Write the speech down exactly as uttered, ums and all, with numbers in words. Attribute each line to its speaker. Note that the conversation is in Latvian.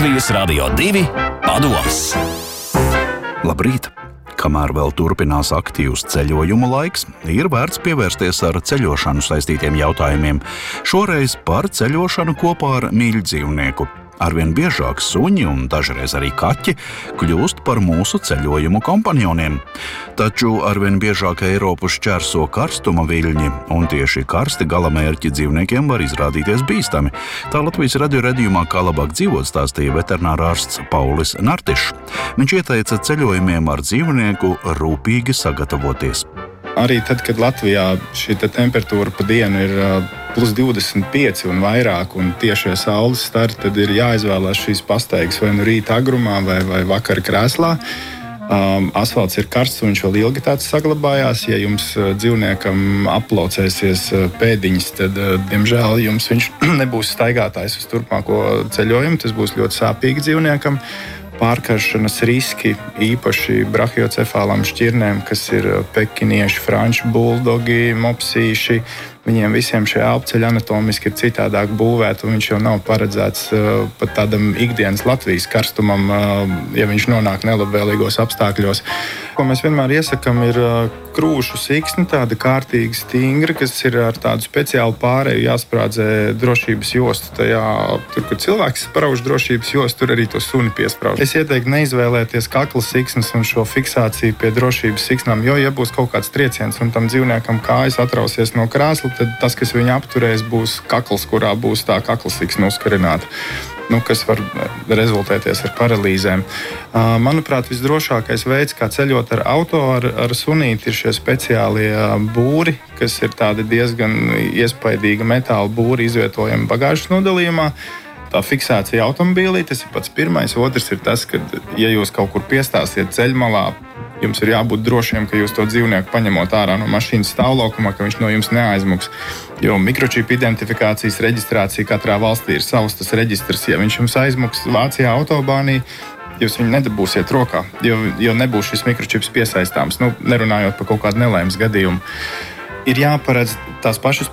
Speaker 1: Latvijas Radio divi padoms.
Speaker 2: Labrīt! Kamēr vēl turpinās aktīvs ceļojumu laiks, ir vērts pievērsties ar ceļošanu saistītiem jautājumiem. Šoreiz par ceļošanu kopā ar mīļdzīvnieku. Arvien biežāk suņi un dažreiz arī kaķi kļūst par mūsu ceļojumu kompanioniem. Taču arvien biežāk Eiropu šķērso karstuma viļņi, un tieši karsti galamērķi dzīvniekiem var izrādīties bīstami. Tā Latvijas radio redzījumā Kā labāk dzīvot stāstīja veterinārārsts Paulis Nartišs. Viņš ieteica ceļojumiem ar dzīvnieku rūpīgi sagatavoties.
Speaker 3: Arī tad, kad Latvijā šī temperatūra pa dienu ir plus divdesmit pieci un vairāk, un tiešie saules stari, tad ir jāizvēlās šīs pastaigas vai nu rīta agrumā, vai, vai vakara krēslā. Um, asfalts ir karsts un viņš vēl ilgi tāds saglabājās. Ja jums dzīvniekam aplaucēsies pēdiņas, tad, diemžēl, jums viņš nebūs staigātājs uz turpmāko ceļojumu. Tas būs ļoti sāpīgi dzīvniekam. Pārkaršanas riski, īpaši brahiocefālām šķirnēm, kas ir pekinieši, franču buldogi, mopsīši. Viņiem visiem šie elpceļi anatomiski ir citādāk būvēti, un viņš jau nav paredzēts uh, pat tādam ikdienas Latvijas karstumam, uh, ja viņš nonāk nelabvēlīgos apstākļos. Ko mēs vienmēr iesakām, ir uh, krūšu siksni, tāda kārtīga stingra, kas ir ar tādu speciālu pārēju jāsprādzē drošības jostu. Tajā, tur, kur cilvēks sprauž drošības jostu, tur arī to suni piesprauž. Es ieteiktu neizvēlēties kakla siksnas un šo fiksāciju pie drošības siksnām, jo, ja būs kaut kāds trieciens un tam dzīvniekam kājas atrausies no krēsla, tad tas, kas viņu apturēs, būs kakls, kurā būs tā kakla siksna uzkarināta, nu, kas var rezultēties ar paralīzēm. Uh, manuprāt, visdrošākais veids, kā ceļot ar auto, ar, ar sunīti, ir šie speciālie būri, kas ir tādi diezgan iespaidīga metāla būri, izvietojami bagāžas nodalījumā. Tā fiksācija automobīlī, tas ir pats pirmais. Otrs ir tas, ka, ja jūs kaut kur piestāsiet ceļmalā, jums ir jābūt drošiem, ka jūs to dzīvnieku paņemot ārā no mašīnas stāvlaukumā, ka viņš no jums neaizmuks. Jo mikročipu identifikācijas reģistrācija katrā valstī ir savs tas reģistrs. Ja viņš jums aizmuks Vācijā autobānī, jūs viņu nedabūsiet rokā, jo, jo nebūs šis mikročips piesaistāms, nu, nerunājot par kaut kādu nelaimes gadījumu. Ir jāparedz tās pašas